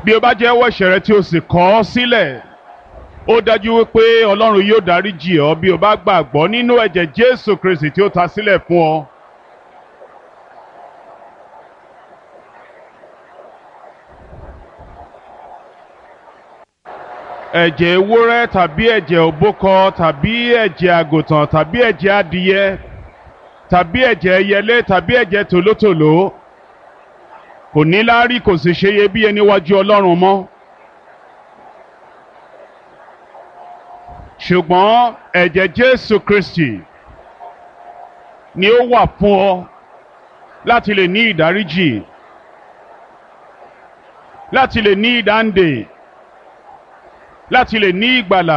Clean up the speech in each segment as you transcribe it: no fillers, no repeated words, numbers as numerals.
bí o bá jẹ́wọ́ ẹ̀ṣẹ̀ rẹ tí o sì kọ̀ ọ́ sílẹ̀, ó dájú wípé Ọlọ́run yóò dáríjì ọ́ bí o bá gbàgbọ́ nínú ẹ̀jẹ̀ Jésù Kristi tí ó ta sílẹ̀ fún ọ. Ẹ̀jẹ̀ ewúrẹ́ tàbí ẹ̀jẹ̀ òbúkọ tàbí ẹ̀jẹ̀ àgùntàn tàbí ẹ̀jẹ̀ adìyẹ tàbí ẹ̀jẹ̀ ẹyẹlé tàbí ẹ̀jẹ̀ tòlótòló kò ní láárí, kò sì ṣe iyebíye níwájú Ọlọ́run mọ́. Ṣùgbọ́n ẹ̀jẹ̀ Jésù Kristi ni ó wà fún ọ láti lè ní ìdáríjì, láti lè ní ìdáǹdè, láti lè ní ìgbàlà.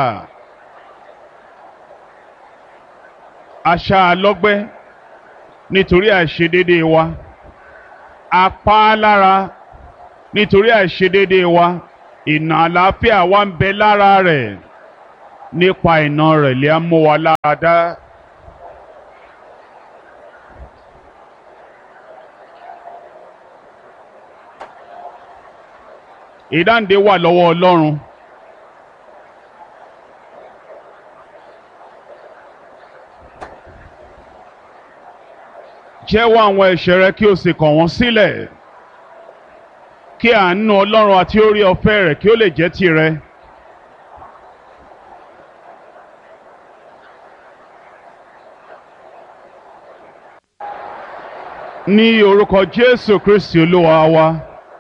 A ṣá a lọ́gbẹ́ nítorí àìṣedéédéé wa, a pa á lára nítorí àìṣedéédéé wa. Ìnà àlàáfíà wa ń bẹ lára rẹ̀, nípa ìnà rẹ̀ lè á mú wa lára dá. Ìdáǹdè wà lọ́wọ́ Ọlọ́run. Jẹ́wọ́ àwọn ẹ̀ṣẹ̀ rẹ kí o sì kọ̀ wọ́n sílẹ̀, kí àánú Ọlọ́run àti oore ọ̀fẹ́ rẹ̀ kí ó lè jẹ́ tìrẹ. Ní orúkọ Jésù Kristi Olúwa wa.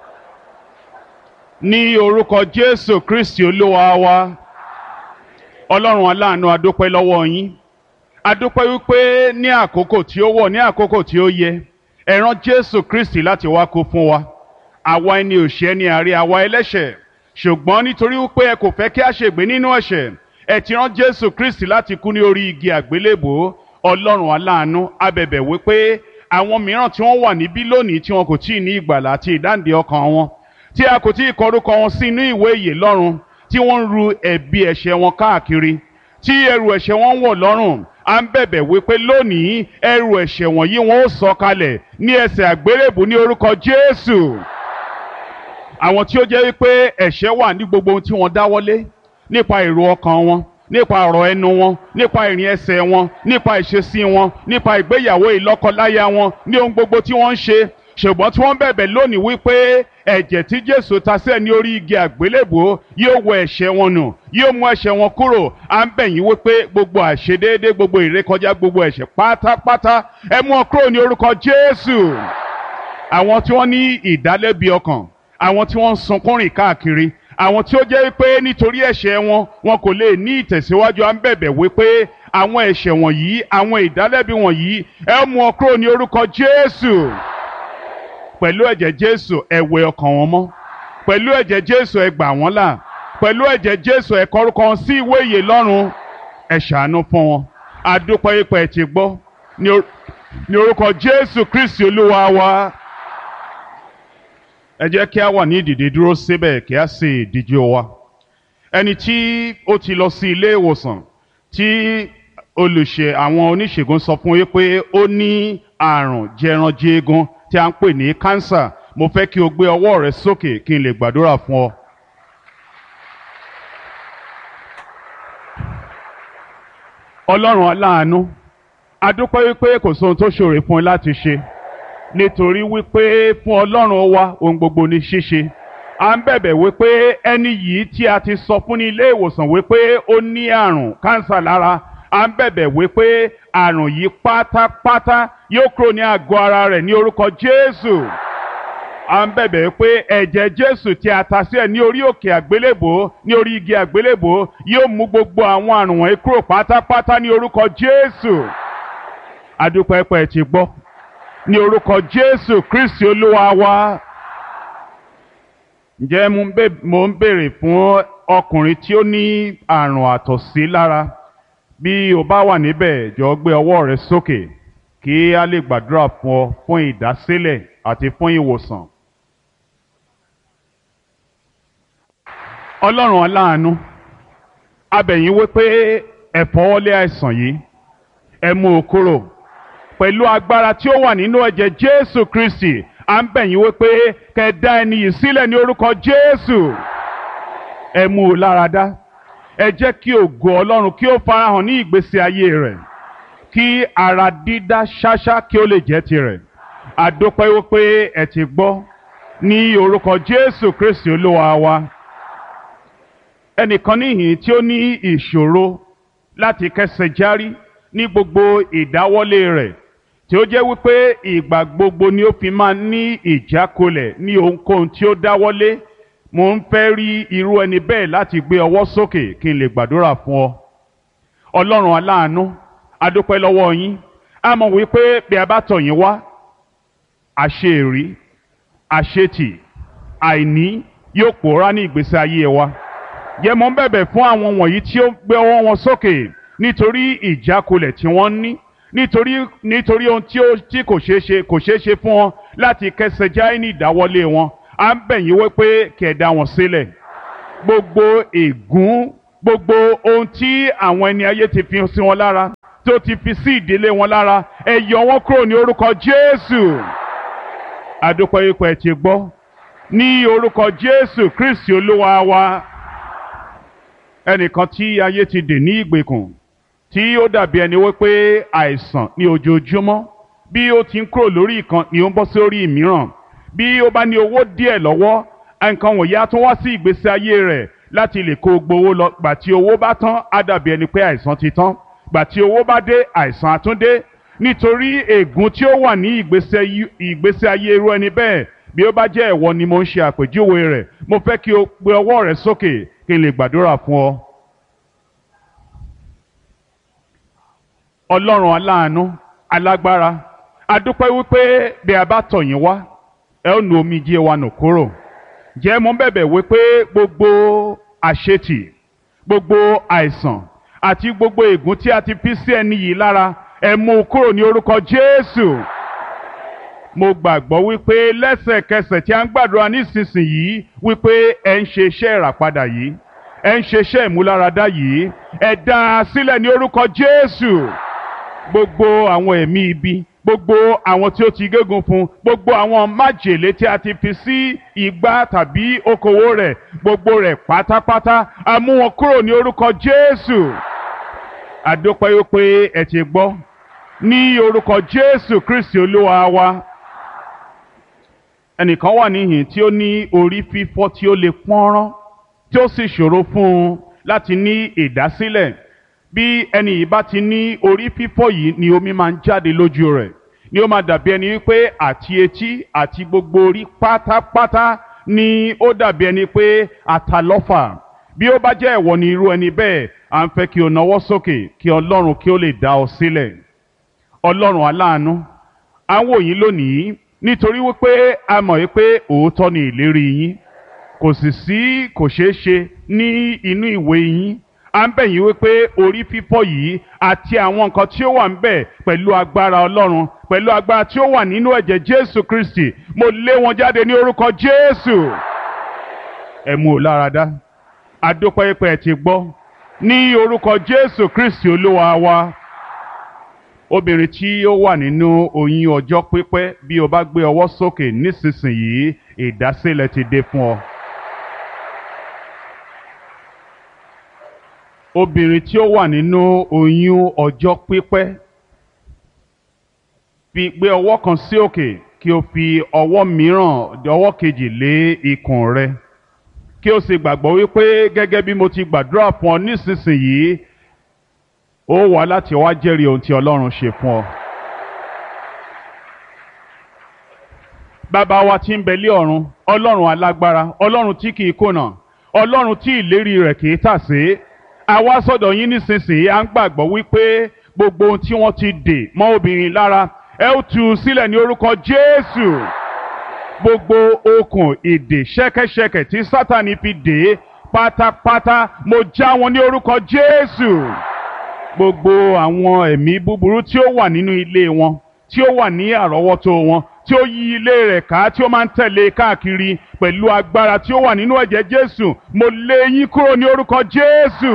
Ní orúkọ Jésù Kristi Olúwa wa. Ọlọ́run aláàánú, a dúpẹ́ lọ́wọ́ yín. A dúpẹ́ wípé ní àkókò tí ó wọ̀, ní àkókò tí ó yẹ, ẹ rán Jésù Kristi láti wá kú fún wa. Àwa ẹni òṣì, ẹni àárẹ̀, àwa ẹlẹ́ṣẹ̀. Ṣùgbọ́n nítorí wípé ẹ kò fẹ́ kí a ṣègbé nínú ẹ̀ṣẹ̀, ẹ ti rán Jésù Kristi láti kú ní orí igi àgbélébùú. Ọlọ́run aláàánú, a bẹ̀bẹ̀ wípé àwọn mìíràn tí wọ́n wà níbí lónìí tí wọn kò tíì ní ìgbàlà àti ìdáǹdè ọkàn wọn, tí a kò tíì kọ orúkọ wọn sínú ìwé ìyè lọ́run, tí wọ́n ń ru ẹ̀bi ẹ̀ṣẹ̀ wọn káàkiri, tí ẹrù ẹ̀ṣẹ̀ wọn ń wọ̀ lọ́rùn, à ń bẹ̀bẹ̀ wípé lónìí ẹrù ẹ̀ṣẹ̀ wọ̀nyí wọn ó sọ kalẹ̀ ní ẹsẹ̀ àgbélébùú ní orúkọ Jésù. Àwọn tí ó jẹ́ wípé ẹ̀ṣẹ̀ wà ní gbogbo ohun tí wọ́n dáwọ́lé, nípa èrò ọkàn wọn, nípa ọ̀rọ̀ ẹnu wọn, nípa ìrìn ẹsẹ̀ wọn, nípa ìṣesí wọn, nípa ìgbéyàwó ìlọ́kọláya wọn, ní ohun gbogbo tí wọ́n ń ṣe. Ṣùgbọ́n tí wọ́n bẹ̀bẹ̀ lónìí wípé ẹ̀jẹ̀ tí Jésù ta sílẹ̀ ní orí igi àgbélébùú yóò wẹ ẹ̀ṣẹ̀ wọn nù, yóò mú ẹ̀ṣẹ̀ wọn kúrò. À ń bẹ̀ yín wípé gbogbo àìṣedéédé, gbogbo ìrékọjá, gbogbo ẹ̀ṣẹ̀ pátápátá ẹ mú wọn kúrò ní orúkọ Jésù. Àwọn tí wọ́n ní ìdálẹ́bi ọkàn, àwọn tí wọ́n ń sunkún rìn káàkiri, àwọn tí ó jẹ́ wípé nítorí ẹ̀ṣẹ̀ wọn kò lè ní ìtẹ̀síwájú, à ń bẹ̀bẹ̀ wípé àwọn ẹ̀ṣẹ̀ wọ̀nyí, àwọn ìdálẹ́bi wọ̀nyí ẹ mú wọn kúrò ní orúkọ Jésù. Pẹ̀lú ẹ̀jẹ̀ Jésù ẹ wẹ ọkàn wọn mọ́, pẹ̀lú ẹ̀jẹ̀ Jésù ẹ gbà wọ́n là, pẹ̀lú ẹ̀jẹ̀ Jésù ẹ kọ orúkọ wọn sí ìwé ìyè lọ́run. Ẹ ṣàánú fún wọn. A dúpẹ́ ipò ẹ ti gbọ́ ní orúkọ Jésù Kristi Olúwa wa. Ẹ jẹ́ kí a wà ní ìdìde dúró síbẹ̀ kí a sì díjú wa. Ẹni tí ó ti lọ sí ilé ìwòsàn tí àwọn oníṣègùn sọ fún yín pé ó ní àrùn jẹranjẹgun tí a ń pè ní kánsà, mo fẹ́ kí o gbé ọwọ́ rẹ sókè kí n lè gbàdúrà fún ọ. Ọlọ́run aláàánú, a dúpẹ́ wípé kò sóhun tó ṣòro fún ẹ láti ṣe, nítorí wípé fún Ọlọ́run wa ohun gbogbo ní ṣíṣe. À ń bẹ̀bẹ̀ wípé ẹni yìí tí a ti sọ fún ní ilé ìwòsàn wípé ó ní àrùn kánsà lára, à ń bẹ̀bẹ̀ wípé àrùn yìí pátápátá yóò kúrò ní àgọ́ ara rẹ̀ ní orúkọ Jésù. À ń bẹ̀bẹ̀ wípé ẹ̀jẹ̀ Jésù tí a ta sílẹ̀ ní orí òkè àgbélébùú, ní orí igi àgbélébùú yóò mú gbogbo àwọn àrùn wọ̀nyí kúrò pátápátá ní orúkọ Jésù. A dúpẹ́ pé ẹ ti gbọ́. Ní orúkọ Jésù Kristi Olúwa wa. Ǹjẹ́ mo ń béèrè fún ọkùnrin tí ó ní àrùn àtọ̀sí lára? Bí o bá wà níbẹ̀, jọ̀ọ́ gbé ọwọ́ rẹ sókè kí a lè gbàdúrà fún ọ fún ìdásílẹ̀ àti fún ìwòsàn. Ọlọ́run aláàánú, a bẹ̀ yín wípé ẹ fọwọ́lé àìsàn yìí, ẹ mú o kúrò. Pẹ̀lú agbára tí ó wà nínú ẹ̀jẹ̀ Jésù Kristi, à ń bẹ̀ yín wípé kẹ́ dá ẹni yìí sílẹ̀ ní orúkọ Jésù. Ẹ mú un lára dá. Ẹ jẹ́ kí ògo Ọlọ́run kí ó farahàn ní ìgbésí ayé rẹ̀, kí ara dídá ṣáṣá kí ó lè jẹ́ tirẹ̀. A dúpẹ́ wípé ẹ ti gbọ́ ní orúkọ Jésù Kristi Olúwa wa. Ẹnìkan níhìn tí ó ní ìṣòro láti kẹ́sẹ̀ járí ní gbogbo ìdáwọ́lé rẹ̀, tí ó jẹ́ wípé ìgbà gbogbo ni ó fi máa ní ìjákulẹ̀ ní ohunkóhun tí ó dáwọ́lé. Mo ń fẹ́ rí irú ẹni bẹ́ẹ̀ láti gbé ọwọ́ sókè kí n lè gbàdúrà fún ọ. Ọlọ́run aláàánú, a dúpẹ́ lọ́wọ́ yín. A mọ̀ wípé bí a bá tọ̀ yín wá, àṣeèrí, àṣetì, àìní yóò pòórá ní ìgbésí ayé wa. Yẹ mọ́ ń bẹ̀bẹ̀ fún àwọn wọ̀nyí tí ó gbé ọwọ́ wọn sókè nítorí ìjákulẹ̀ tí wọ́n ní, nítorí ohun tí kò ṣeé ṣe fún wọn láti kẹsẹ̀ járí ní ìdáwọ́lé wọn. À ń bẹ̀ yín wípé kẹ́ dá wọn sílẹ̀. Gbogbo ègún, gbogbo ohun tí àwọn ẹni ayé ti fi sí wọn lára, tó ti fi sí ìdílé wọn lára, ẹ yọ wọ́n kúrò ní orúkọ Jésù. A dúpẹ́ wípé ẹ ti gbọ́ ní orúkọ Jésù Kristi Olúwa wa. Ẹnìkan tí ayé ti dè ní ìgbèkùn, tí ó dàbí ẹni wípé àìsàn ní ojoojúmọ́, bí ó ti ń kúrò lórí ìkan ni ó ń bọ́ sórí ìmíràn. Bí ó bá ní owó díẹ̀ lọ́wọ́, nǹkan wọ̀nyí á tún wá sí ìgbésí ayé rẹ̀ láti lè kó gbowó lọ. Gbà tí owó bá tán, á dàbí ẹni pé àìsàn ti tán. Gbà tí owó bá dé, àìsàn á tún dé. Nítorí ègún tí ó wà ní ìgbésí ayé irú ẹni bẹ́ẹ̀, bí ó bá jẹ́ ìwọ ni mo ń ṣe àpèjúwe rẹ̀, mo fẹ́ kí o gbé ọwọ́ rẹ sókè kí n lè gbàdúrà fún ọ. Ọlọ́run aláàánú, alágbára, a dúpẹ́ wípé bí a bá tọ̀ yín wá, ẹ ó nu omijé wa nù kúrò. Jẹ́ mo bẹ̀bẹ̀ wípé gbogbo àṣetì, gbogbo àìsàn àti gbogbo ègún tí a ti fi sí ẹni yìí lára, ẹ mú un kúrò ní orúkọ Jésù. Mo gbàgbọ́ wípé lẹ́sẹ̀kẹsẹ̀ tí a ń gbàdúrà nísinsìnyí wípé ẹ ń ṣe iṣẹ́ ìràpadà yìí, ẹ ń ṣe iṣẹ́ ìmúláradá yìí, ẹ dá a sílẹ̀ ní orúkọ Jésù. Gbogbo àwọn ẹ̀mí ibi, gbogbo àwọn tí ó ti gégùn fún, gbogbo àwọn májèlé tí a ti fi sí igbá tàbí okòwò rẹ̀, gbogbo rẹ̀ pátápátá, a mú wọn kúrò ní orúkọ Jésù. A dúpẹ́ wípé ẹ ti gbọ́ ní orúkọ Jésù Kristi Olúwa wa. Ẹnìkan wà níhìn tí ó ní orí fífọ́ tí ó le pọ́nrán, tí ó sì ṣòro fún un láti ní ìdásílẹ̀. Bí ẹni yìí bá ti ní orí fífọ́ yìí ni omi máa ń jáde lójú rẹ̀, ni ó máa dàbí ẹni wípé àti etí àti gbogbo orí pátápátá ni ó dàbí ẹni pé àtàlọ́fà. Bí ó bá jẹ́ ìwọ ni irú ẹni bẹ́ẹ̀, à ń fẹ́ kí o nawọ́ sókè kí Ọlọ́run kí ó lè dá ọ sílẹ̀. Ọlọ́run aláàánú, à ń wò yín lónìí nítorí wípé a mọ̀ wípé òótọ́ ni ìlérí yín, kò ṣeé ṣe ní inú ìwé yín. À ń bẹ̀ yín wípé orí fífọ́ yìí àti àwọn nǹkan tí ó wà ń bẹ̀ pẹ̀lú agbára Ọlọ́run, pẹ̀lú agbára tí ó wà nínú ẹ̀jẹ̀ Jésù Kristi, mo lé wọn jáde ní orúkọ Jésù. Ẹ mú un lára dá. A dúpẹ́ pé ẹ ti gbọ́ ní orúkọ Jésù Kristi Olúwa wa. Obìnrin tí ó wà nínú oyún ọjọ́ pípẹ́, bí o bá gbé ọwọ́ sókè nísinsìnyí, ìdásílẹ̀ ti dé fún ọ. Obìnrin tí ó wà nínú oyún ọjọ́ pípẹ́, fi gbé ọwọ́ kan sí òkè kí o fi ọwọ́ kejì lé ikùn rẹ, kí o sì gbàgbọ́ wípé gẹ́gẹ́ bí mo ti gbàdúrà fún ọ nísinsìnyí, ó wá láti wá jẹ́rìí ohun tí Ọlọ́run ṣe fún ọ. Bàbá wa tí ń bẹ lé ọ̀run, Ọlọ́run alágbára, Ọlọ́run tí kìí kùnà, Ọlọ́run tí ìlérí rẹ̀ kìí tàsé, a wá sọ́dọ̀ yín nísinsìnyí, à ń gbàgbọ́ wípé gbogbo ohun tí wọ́n ti dè mọ́ obìnrin lára, ẹ ó tú u sílẹ̀ ní orúkọ Jésù. Gbogbo okùn ìdè ṣẹ́kẹ́ṣẹkẹ̀ tí Sátánì fi dè é pátápátá, mo já wọn ní orúkọ Jésù. Gbogbo àwọn ẹ̀mí búburú tí ó wà nínú ilé wọn, tí ó wà ní àrọ́wọ́tó wọn, tí ó yí ilé rẹ̀ ká, tí ó máa ń tẹ̀lé káàkiri pẹ̀lú agbára tí ó wà nínú ẹ̀jẹ̀ Jésù, mo lé yín kúrò ní orúkọ Jésù.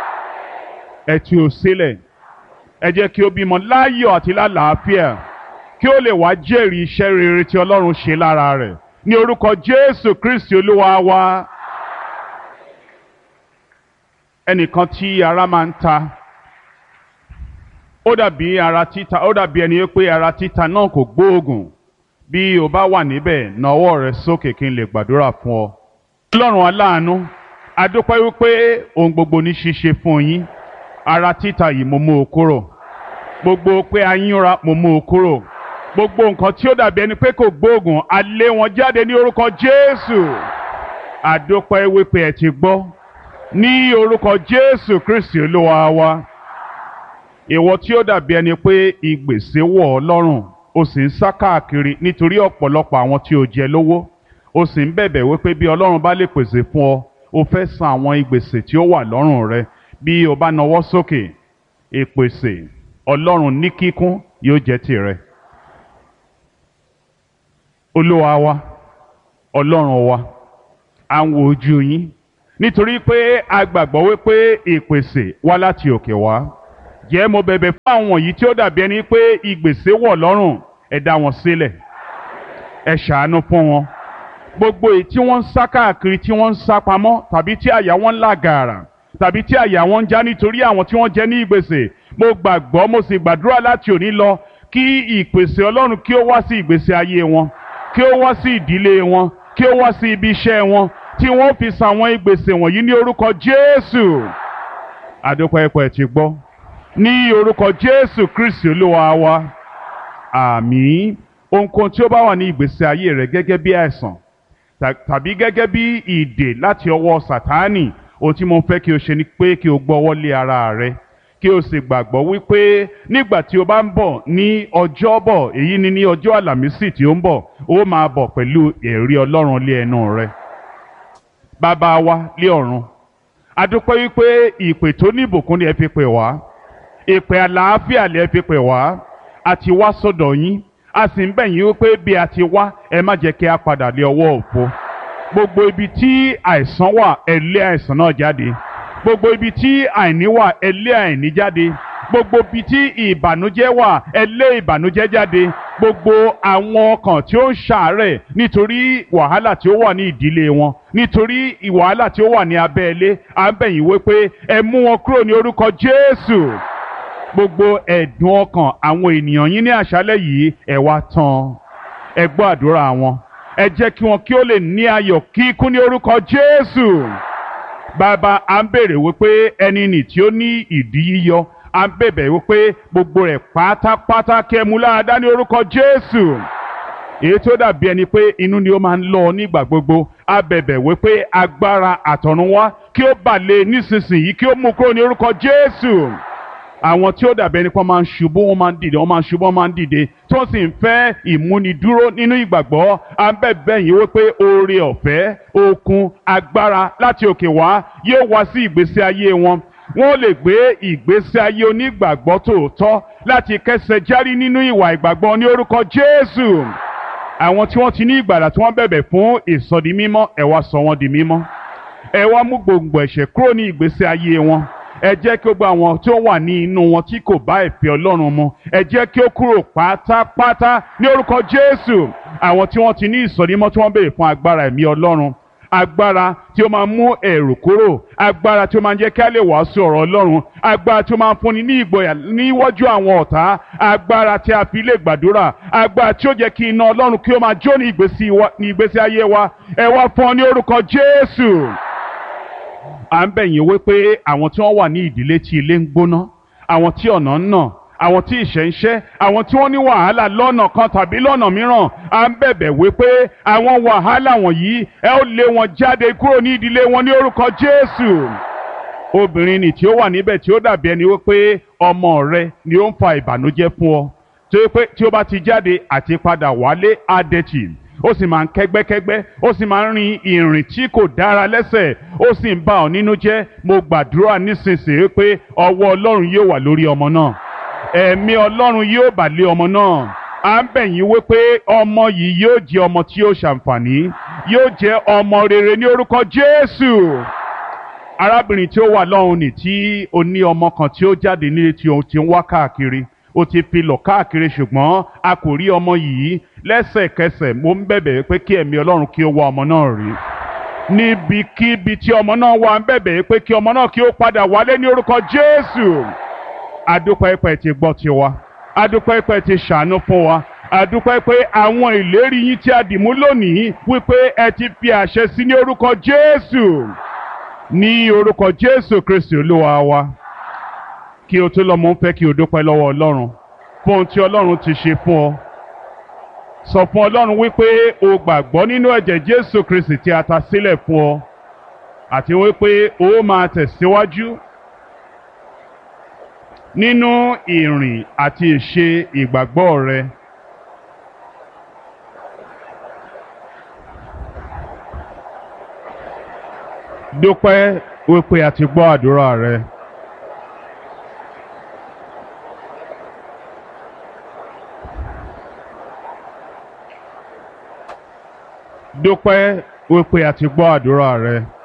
Ẹ tú u sílẹ̀, ẹ jẹ́ kí ó bímọ láyọ̀ àti lálàáfíà, kí ó lè wá jẹ́rìí iṣẹ́ rere tí Ọlọ́run ṣe lára rẹ̀ ní orúkọ Jésù Kristi Olúwa wa. Ẹnìkan tí ara máa ń ta, ó dàbí ara títa, ó dàbí ẹni pé ara títa náà kò gbóògùn. Bí o bá wà níbẹ̀, na ọwọ́ rẹ sókè kí n lè gbàdúrà fún ọ. Ọlọ́run aláàánú, a dúpẹ́ wípé ohun gbogbo ní ṣíṣe fún yín. Ara títa yìí mo mú o kúrò. Gbogbo pé a yínra mo mú o kúrò. Gbogbo nǹkan tí ó dàbí ẹni pé kò gbóògùn, a lé wọn jáde ní orúkọ Jésù. A dúpẹ́ wípé ẹ ti gbọ́. Ní orúkọ Jésù Kristi Olúwa wa. Ìwọ tí ó dàbí ẹni pé ìgbèsè wọ̀ ọ́ lọ́rùn, o sì ń sá káàkiri nítorí ọ̀pọ̀lọpọ̀ àwọn tí o jẹ lówó. O sì ń bẹ̀bẹ̀ wípé bí Ọlọ́run bá lè pèsè fún ọ, o fẹ́ san àwọn ìgbèsè tí ó wà lọ́rùn rẹ. Bí o bá nawọ́ sókè, ìpèsè Ọlọ́run ní kíkún yóò jẹ́ tìrẹ. Olúwa wa, Ọlọ́run wa, à ń wo ojú yín nítorí pé a gbàgbọ́ wípé ìpèsè wá láti òkè wá. Jẹ́ mo bẹ̀bẹ̀ fún àwọn yìí tí ó dàbí ẹni pé ìgbèsè wọ̀ lọ́rùn, ẹ dá wọn sílẹ̀, ẹ ṣàánú fún wọn. Gbogbo èyí tí wọ́n ń sá káàkiri, tí wọ́n ń sá pamọ́, tàbí tí àyà wọn ń là gàrà, tàbí tí àyà wọn ń já nítorí àwọn tí wọ́n jẹ ní ìgbèsè, mo gbàgbọ́, mo sì gbàdúrà láti òní lọ kí ìpèsè Ọlọ́run kí ó wá sí ìgbésí ayé wọn, kí ó wá sí ìdílé wọn, kí ó wá sí ibi iṣẹ́ wọn, tí wọ́n fi san àwọn ìgbèsè wọ̀nyí ní orúkọ Jésù. Àdúpẹ́ ẹ ti gbọ́. Ní orúkọ Jésù Kristi Olúwa wa. Àmín. Ohunkóhun tí ó bá wà ní ìgbésí ayé rẹ gẹ́gẹ́ bí àìsàn tàbí gẹ́gẹ́ bí ìdè láti ọwọ́ Sátánì, ohun tí mo fẹ́ kí o ṣe ni pé kí o gbọ́wọ́ lé ara rẹ, kí o sì gbàgbọ́ wípé nígbà tí o bá ń bọ̀ ní Ọjọ́bọ̀, èyí ni ní ọjọ́ Àlàmísì tí ó ń bọ̀, ó máa bọ̀ pẹ̀lú ẹ̀rí Ọlọ́run lé ẹnu rẹ. Bàbá wa lé ọ̀run, a dúpẹ́ wípé ìpè tó ní ìbùkún ni ẹ fi pè wá, ìpè àlàáfíà lẹ fi pè wá, a ti wá sọ́dọ̀ yín, a sì ń bẹ̀ yín wípé bí a ti wá, ẹ má jẹ́ kí a padà lé ọwọ́ òfo. Gbogbo ibi tí àìsàn wà, ẹ lé àìsàn náà jáde. Gbogbo ibi tí àìní wà, ẹ lé àìní jáde. Gbogbo ibi tí ìbànújẹ́ wà, ẹ lé ìbànújẹ́ jáde. Gbogbo àwọn ọkàn tí ó ń ṣàárẹ̀ nítorí wàhálà tí ó wà ní ìdílé wọn, nítorí wàhálà tí ó wà ní abẹ́lé, à ń bẹ̀ yín wípé ẹ mú wọn kúrò ní orúkọ Jésù. Gbogbo ẹ̀dùn ọkàn àwọn ènìyàn yín ní àṣálẹ́ yìí, ẹ wá tán, ẹ gbọ́ àdúrà wọn, ẹ jẹ́ kí wọn kí ó lè ní ayọ̀ kíkún ní orúkọ Jésù. Bàbá, à ń béèrè wípé ẹni nì tí ó ní ìdí yíyọ, à ń bẹ̀bẹ̀ wípé gbogbo rẹ̀ pátápátá kí ẹ mú lára dá ní orúkọ Jésù. Èyí tó dàbí ẹni pé inú ni ó máa ń lọ nígbà gbogbo, a bẹ̀bẹ̀ wípé agbára àtọ̀run wá kí ó bà lé nísinsìnyí, kí ó mú kúrò ní orúkọ Jésù. Àwọn tí ó dàbí ẹni pé wọ́n máa ń ṣubú, wọ́n máa ń dìde, wọ́n máa ń ṣubú, wọ́n máa ń dìde, tí wọ́n sì ń fẹ́ ìmúnidúró nínú ìgbàgbọ́, à ń bẹ̀bẹ̀ yín wípé oore ọ̀fẹ́, okun, agbára láti òkè wá yóò wá sí ìgbésí ayé wọn. Wọ́n lè gbé ìgbésí ayé onígbàgbọ́ tòótọ́ láti kẹ́sẹ̀ járí nínú ìwà ìgbàgbọ́ ní orúkọ Jésù. Àwọn tí wọ́n ti ní ìgbàlà tí wọ́n bẹ̀bẹ̀ fún ìsọdi mímọ́, ẹ wá sọ wọ́n di mímọ́. Ẹ wá mú gbòǹgbò ẹ̀ṣẹ̀ kúrò ní ìgbésí ayé wọn. Ẹ jẹ́ kí ó gba àwọn tí ó wà ní inú wọn tí kò bá ìfẹ́ Ọlọ́run mu, ẹ jẹ́ kí ó kúrò pátápátá ní orúkọ Jésù. Àwọn tí wọ́n ti ní ìsọdimọ́ tí wọ́n béèrè fún agbára ẹ̀mí Ọlọ́run, agbára tí ó máa mú ẹ̀rù kúrò, agbára tí ó máa jẹ́ kí a lè wàásù ọ̀rọ̀ Ọlọ́run, agbára tí ó máa fúnni ní ìgboyà níwájú àwọn ọ̀tá, agbára tí a fi lè gbàdúrà, agbára tí ó jẹ́ kí iná Ọlọ́run kí ó máa jó ní ìgbésí ayé wa, ẹ wá fún ọ ní orúkọ Jésù. À ń bẹ̀ yín wípé àwọn tí wọ́n wà ní ìdílé tí ilé ń gbóná, àwọn tí ọ̀nà ń nà, àwọn tí ìṣẹ́ ń ṣẹ́, àwọn tí wọ́n ní wàhálà lọ́nà kan tàbí lọ́nà mìíràn, à ń bẹ̀bẹ̀ wípé àwọn wàhálà wọ̀nyí ẹ ó lé wọn jáde kúrò ní ìdílé wọn ní orúkọ Jésù. Obìnrin nì tí ó wà níbẹ̀ tí ó dàbí ẹni wípé ọmọ rẹ ni ó ń fa ìbànújẹ́ fún ọ, tí ó bá ti jáde àti padà wálé adẹ́tì, ó sì máa ń kẹ́gbẹ́kẹ́gbẹ́, ó sì máa ń rin ìrìn tí kò dára lẹ́sẹ̀, ó sì ń bà ọ́ nínú jẹ́. Mo gbàdúrà nísinsìnyí pé ọwọ́ Ọlọ́run yóò wà lórí ọmọ náà, ẹ̀mí Ọlọ́run yóò bà lé ọmọ náà. À ń bẹ̀ yín wípé ọmọ yìí yóò jẹ́ ọmọ tí yóò ṣàǹfààní, yóò jẹ́ ọmọ rere ní orúkọ Jésù. Arábìnrin tí ó wà lọ́hùn ní tí ó ní ọmọ kan tí ó jáde nílé tí òun ti ń wá káàkiri, o ti fi lọ̀ káàkiri ṣùgbọ́n a kò rí ọmọ yìí. Lẹ́sẹ̀kẹsẹ̀ mo ń bẹ̀bẹ̀ pé kí ẹ̀mí Ọlọ́run kí ó wá ọmọ náà rí níbikíbi tí ọmọ náà wà. ń bẹ̀bẹ̀ pé kí ọmọ náà kí ó padà wálé ní orúkọ Jésù. Adúpẹ́ pé ti gbọ́ tiwa, adúpẹ́ pé ti ṣàánú fún wa, adúpẹ́ pé àwọn ìlérí yín tí a dìmú lónìí wípé ẹ ti fi àṣẹ sí ní orúkọ Jésù. Ní orúkọ Jésù Kristi Olúwa wa. Kí o tó lọ, mo ń fẹ́ kí o dúpẹ́ lọ́wọ́ Ọlọ́run fún ohun tí Ọlọ́run ti ṣe fún ọ. Sọ fún Ọlọ́run wípé o gbàgbọ́ nínú ẹ̀jẹ̀ Jésù Kristi tí a ta sílẹ̀ fún ọ àti wípé o máa tẹ̀síwájú nínú ìrìn àti ìṣe ìgbàgbọ́ rẹ. Dúpẹ́ wípé a ti gbọ́ àdúrà rẹ. Dúpẹ́ wípé a ti gbọ́ àdúrà rẹ.